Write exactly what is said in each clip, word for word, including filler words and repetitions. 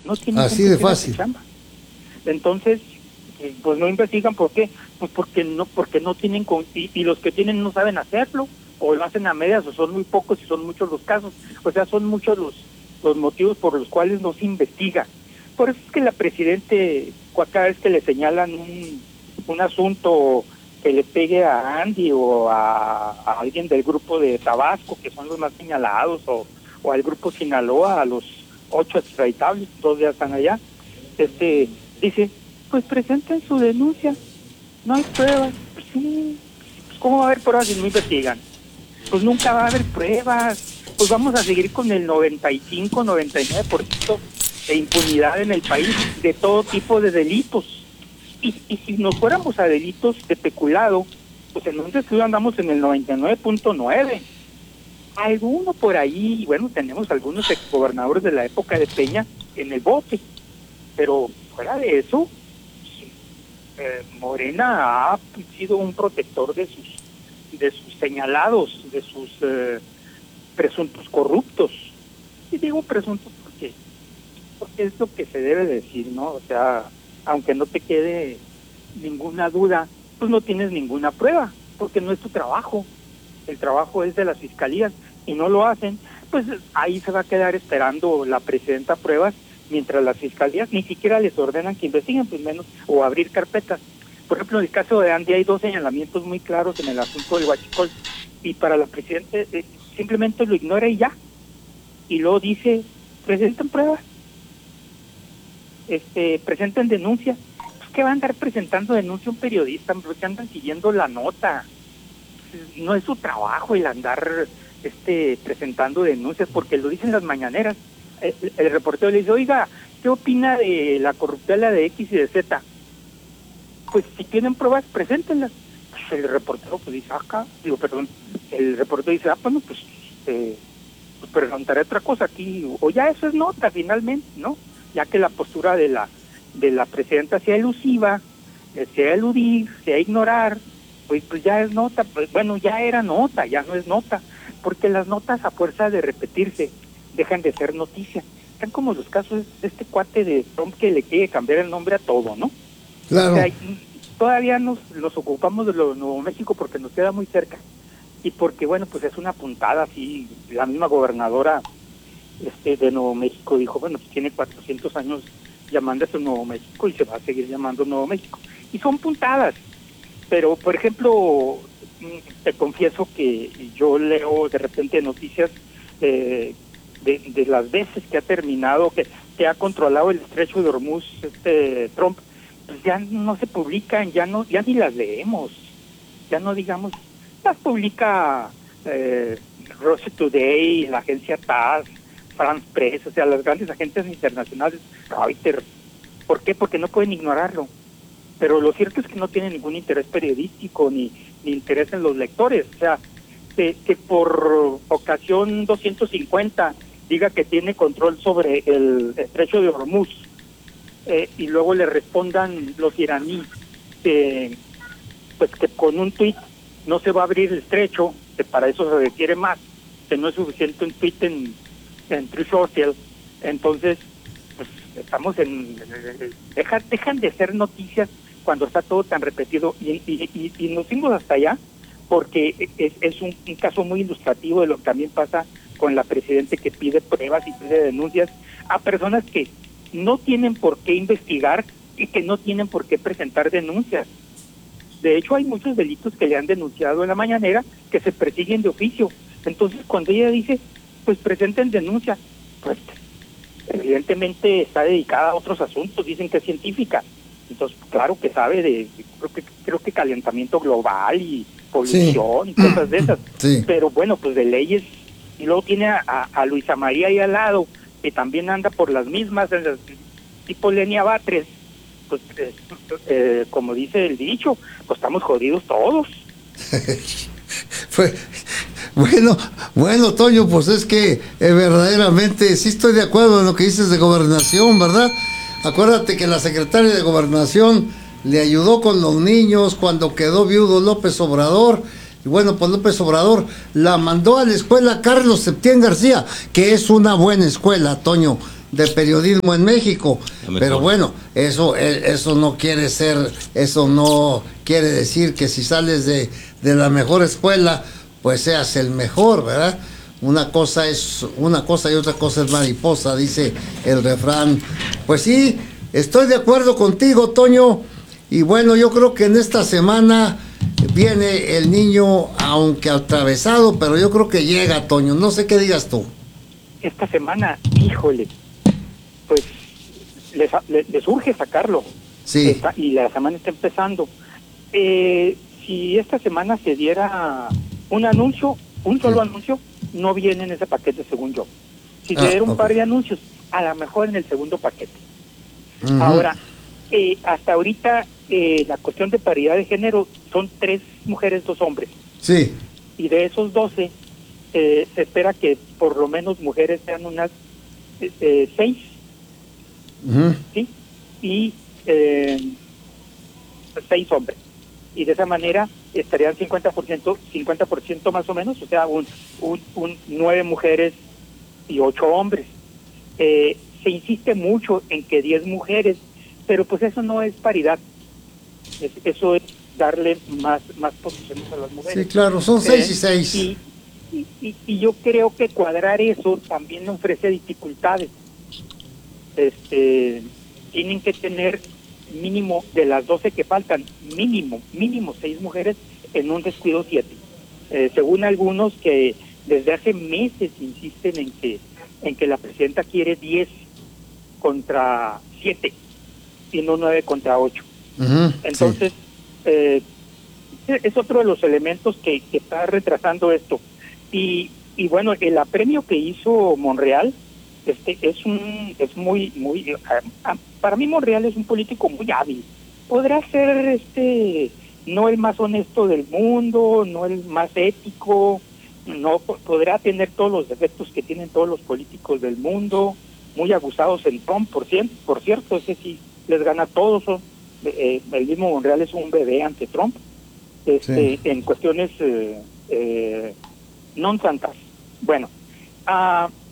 no tienen Así gente de que haga su fácil. chamba. Entonces, eh, pues no investigan. ¿Por qué? Pues porque no, porque no tienen, con, y, y los que tienen no saben hacerlo, o lo hacen a medias, o son muy pocos y son muchos los casos. O sea, son muchos los, los motivos por los cuales no se investiga. Por eso es que la Presidente, cada vez que le señalan un, un asunto que le pegue a Andy o a, a alguien del grupo de Tabasco, que son los más señalados, o, o al grupo Sinaloa, a los ocho extraditables, dos ya están allá, este dice, pues presenten su denuncia, no hay pruebas. Pues sí, pues ¿cómo va a haber pruebas si no investigan? Pues nunca va a haber pruebas, pues vamos a seguir con el noventa y cinco, noventa y nueve por ciento de impunidad en el país de todo tipo de delitos. Y, y si nos fuéramos a delitos de peculado, pues entonces andamos en el noventa y nueve punto nueve. Alguno por ahí, bueno, tenemos algunos exgobernadores de la época de Peña en el bote, pero fuera de eso, eh, Morena ha sido un protector de sus de sus señalados, de sus eh, presuntos corruptos. Y digo presuntos porque porque es lo que se debe decir, ¿no? O sea, aunque no te quede ninguna duda, pues no tienes ninguna prueba, porque no es tu trabajo. El trabajo es de las fiscalías y no lo hacen, pues ahí se va a quedar esperando la presidenta pruebas, mientras las fiscalías ni siquiera les ordenan que investiguen, pues menos, o abrir carpetas. Por ejemplo, en el caso de Andy hay dos señalamientos muy claros en el asunto del huachicol, y para la presidenta eh, simplemente lo ignora y ya, y luego dice, presenten pruebas, este presenten denuncia. Pues, ¿qué va a andar presentando denuncia un periodista? Porque andan siguiendo la nota. No es su trabajo el andar este presentando denuncias, porque lo dicen las mañaneras. El, el reportero le dice, oiga, ¿qué opina de la corruptela de X y de Z? Pues si tienen pruebas, preséntenlas. Pues el reportero pues dice, acá, digo, perdón, el reportero dice, ah, bueno, pues, eh, pues preguntaré otra cosa aquí, o ya eso es nota finalmente, ¿no? Ya que la postura de la de la presidenta sea elusiva, eh, sea eludir, sea ignorar, pues, pues ya es nota, pues bueno, ya era nota, ya no es nota, porque las notas a fuerza de repetirse dejan de ser noticia. Están como los casos de este cuate de Trump que le quiere cambiar el nombre a todo, ¿no? Claro. O sea, todavía nos, nos ocupamos de lo de Nuevo México porque nos queda muy cerca, y porque, bueno, pues es una puntada así. La misma gobernadora este de Nuevo México dijo, bueno, pues tiene cuatrocientos años llamándose Nuevo México y se va a seguir llamando Nuevo México. Y son puntadas. Pero, por ejemplo, te confieso que yo leo de repente noticias eh, de, de las veces que ha terminado, que, que ha controlado el estrecho de Hormuz este Trump, pues ya no se publican, ya no, ya ni las leemos, ya no digamos, las publica eh, Russia Today, la agencia T A S, France Press, o sea, las grandes agencias internacionales, Reuters. ¿Por qué? Porque no pueden ignorarlo. Pero lo cierto es que no tiene ningún interés periodístico ni, ni interés en los lectores. O sea, que, que por ocasión doscientos cincuenta diga que tiene control sobre el estrecho de Hormuz, eh, y luego le respondan los iraníes que, pues que con un tuit no se va a abrir el estrecho, que para eso se requiere más, que no es suficiente un tuit en, en Truth Social. Entonces, pues estamos en... Deja, dejan de ser noticias cuando está todo tan repetido, y, y, y, y nos fuimos hasta allá porque es, es un, un caso muy ilustrativo de lo que también pasa con la presidenta, que pide pruebas y pide denuncias a personas que no tienen por qué investigar y que no tienen por qué presentar denuncias. De hecho, hay muchos delitos que le han denunciado en la mañanera que se persiguen de oficio. Entonces, cuando ella dice, pues presenten denuncia, pues evidentemente está dedicada a otros asuntos, dicen que es científica. Entonces, claro que sabe de, creo que creo que calentamiento global y polución, sí, y cosas de esas. Sí. Pero bueno, pues de leyes. Y luego tiene a, a, a Luisa María ahí al lado, que también anda por las mismas, en las, tipo Lenia Batres. Pues, eh, eh, como dice el dicho, pues estamos jodidos todos. Fue, bueno, bueno, Toño, pues es que eh, verdaderamente sí estoy de acuerdo en lo que dices de gobernación, ¿verdad? Acuérdate que la secretaria de Gobernación le ayudó con los niños cuando quedó viudo López Obrador. Y bueno, pues López Obrador la mandó a la escuela Carlos Septién García, que es una buena escuela, Toño. de periodismo en México. Pero bueno, eso eso no quiere ser, eso no quiere decir que si sales de, de la mejor escuela, pues seas el mejor, ¿verdad? Una cosa es una cosa y otra cosa es mariposa, dice el refrán. Pues sí, estoy de acuerdo contigo, Toño. Y bueno, yo creo que en esta semana viene el niño, aunque atravesado, pero yo creo que llega, Toño. No sé qué digas tú. Esta semana, híjole, pues les, les, les urge sacarlo. Sí. Está, y la semana está empezando. Eh, si esta semana se diera un anuncio, un solo sí. anuncio, no viene en ese paquete, según yo. Si se ah, diera un okay. par de anuncios, a lo mejor en el segundo paquete. Uh-huh. Ahora, eh, hasta ahorita, eh, la cuestión de paridad de género son tres mujeres, dos hombres. Sí. Y de esos doce, eh, se espera que por lo menos mujeres sean unas eh, seis. Uh-huh. ¿Sí? Y eh, seis hombres. Y de esa manera estarían cincuenta por ciento, cincuenta por ciento más o menos, o sea, un, un, un nueve mujeres y ocho hombres. Eh, se insiste mucho en que diez mujeres, pero pues eso no es paridad. Es, eso es darle más más posiciones a las mujeres. Sí, claro, son seis eh, y seis. Y, y, y, y yo creo que cuadrar eso también ofrece dificultades. Este, tienen que tener mínimo de las doce que faltan, mínimo, mínimo seis mujeres, en un descuido siete. Eh, según algunos que desde hace meses insisten en que en que la presidenta quiere diez contra siete y no nueve contra ocho. Uh-huh, Entonces, sí. eh, es otro de los elementos que, que está retrasando esto. Y, y bueno, el apremio que hizo Monreal, este es un es muy muy para mí Monreal es un político muy hábil. Podrá ser este no el más honesto del mundo, no el más ético, no podrá tener todos los defectos que tienen todos los políticos del mundo, muy abusados en Trump, por cierto, por cierto, ese sí les gana a todos. Eh, el mismo Monreal es un bebé ante Trump, este, sí. en cuestiones eh, eh, non santas. Bueno, ah uh,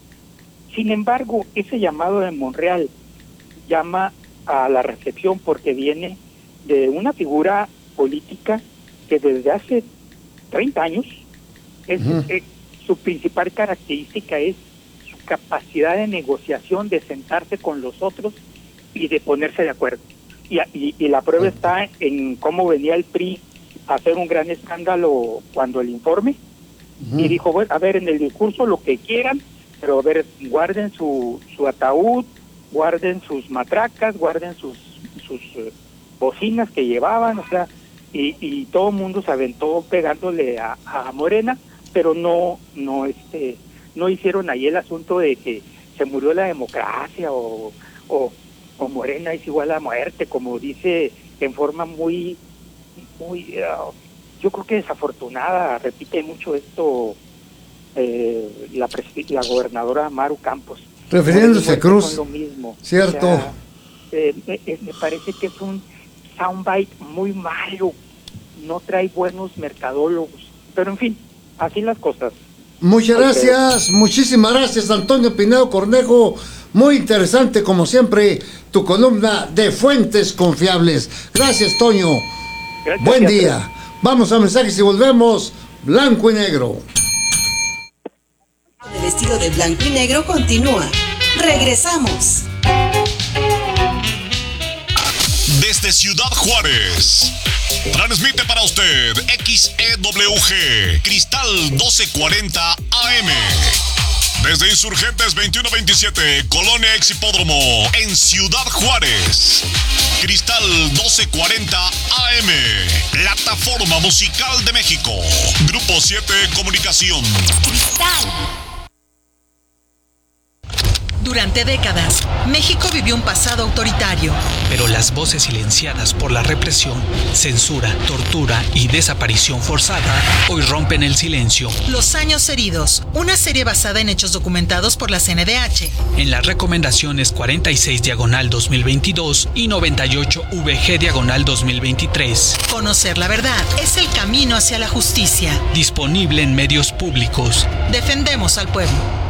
sin embargo, ese llamado de Monreal llama a la reflexión porque viene de una figura política que desde hace treinta años es, uh-huh. es, su principal característica es su capacidad de negociación, de sentarse con los otros y de ponerse de acuerdo. Y, y, y la prueba uh-huh. está en cómo venía el P R I a hacer un gran escándalo cuando el informe uh-huh. y dijo, bueno, a ver, en el discurso lo que quieran, pero a ver, guarden su, su ataúd, guarden sus matracas, guarden sus sus uh, bocinas que llevaban, o sea, y, y todo el mundo se aventó pegándole a, a Morena, pero no no este no hicieron ahí el asunto de que se murió la democracia o o, o Morena es igual a muerte, como dice en forma muy muy uh, yo creo que desafortunada, repite mucho esto. Eh, la, la gobernadora Maru Campos, refiriéndose a Cruz, lo mismo. Cierto. O sea, eh, eh, me parece que es un soundbite muy malo, no trae buenos mercadólogos, pero en fin, así las cosas. Muchas gracias, muchísimas gracias, Antonio Pinedo Cornejo. Muy interesante, como siempre, tu columna de fuentes confiables. Gracias, Toño. Gracias, Buen día. Gracias. Vamos a mensajes y volvemos. Blanco y negro. El estilo de blanco y negro continúa. Regresamos. Desde Ciudad Juárez, transmite para usted X E W G Cristal doce cuarenta A M. Desde Insurgentes veintiuno veintisiete, Colonia Ex Hipódromo, en Ciudad Juárez. Cristal doce cuarenta A M, plataforma musical de México. Grupo siete Comunicación. Cristal. Durante décadas, México vivió un pasado autoritario. Pero las voces silenciadas por la represión, censura, tortura y desaparición forzada hoy rompen el silencio. Los años heridos, una serie basada en hechos documentados por la C N D H. En las recomendaciones cuarenta y seis diagonal dos mil veintidós y noventa y ocho V G diagonal dos mil veintitrés. Conocer la verdad es el camino hacia la justicia. Disponible en medios públicos. Defendemos al pueblo.